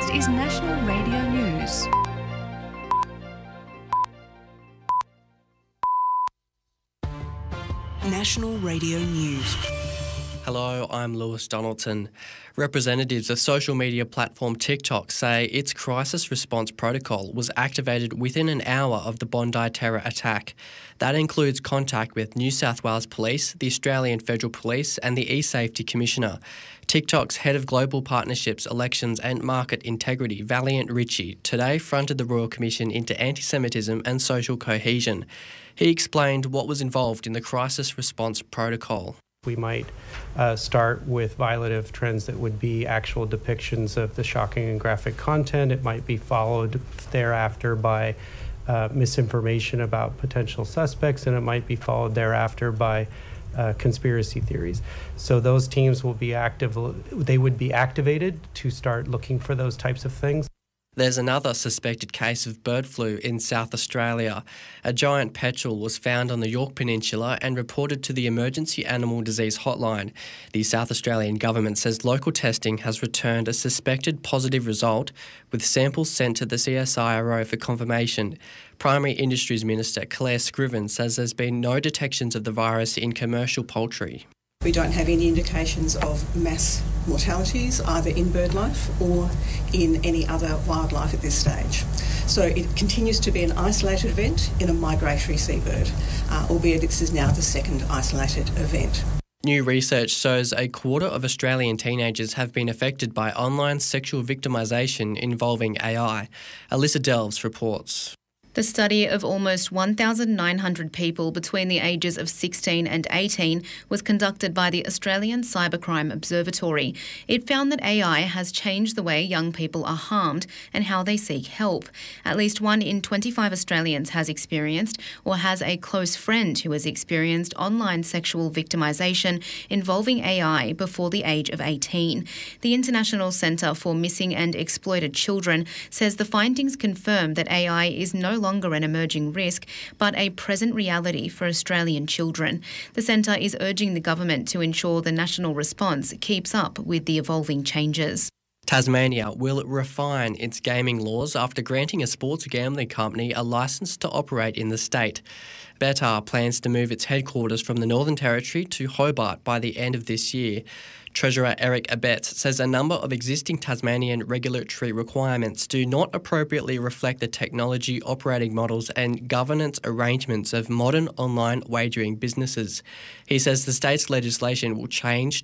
This is National Radio News. National Radio News. Hello, I'm Lewis Donaldson. Representatives of social media platform TikTok say its crisis response protocol was activated within an hour of the Bondi terror attack. That includes contact with New South Wales Police, the Australian Federal Police and the eSafety Commissioner. TikTok's head of global partnerships, elections and market integrity, Valiant Ritchie, today fronted the Royal Commission into anti-Semitism and social cohesion. He explained what was involved in the crisis response protocol. We might start with violative trends that would be actual depictions of the shocking and graphic content. It might be followed thereafter by misinformation about potential suspects, and it might be followed thereafter by conspiracy theories. So those teams will be they would be activated to start looking for those types of things. There's another suspected case of bird flu in South Australia. A giant petrel was found on the Yorke Peninsula and reported to the Emergency Animal Disease Hotline. The South Australian government says local testing has returned a suspected positive result, with samples sent to the CSIRO for confirmation. Primary Industries Minister Claire Scriven says there's been no detections of the virus in commercial poultry. We don't have any indications of mass mortalities either in bird life or in any other wildlife at this stage. So it continues to be an isolated event in a migratory seabird, albeit this is now the second isolated event. New research shows a quarter of Australian teenagers have been affected by online sexual victimisation involving AI. Alyssa Delves reports. The study of almost 1,900 people between the ages of 16 and 18 was conducted by the Australian Cybercrime Observatory. It found that AI has changed the way young people are harmed and how they seek help. At least 1 in 25 Australians has experienced or has a close friend who has experienced online sexual victimisation involving AI before the age of 18. The International Centre for Missing and Exploited Children says the findings confirm that AI is no longer an emerging risk, but a present reality for Australian children. The centre is urging the government to ensure the national response keeps up with the evolving changes. Tasmania will refine its gaming laws after granting a sports gambling company a licence to operate in the state. Betr plans to move its headquarters from the Northern Territory to Hobart by the end of this year. Treasurer Eric Abetz says a number of existing Tasmanian regulatory requirements do not appropriately reflect the technology, operating models and governance arrangements of modern online wagering businesses. He says the state's legislation will change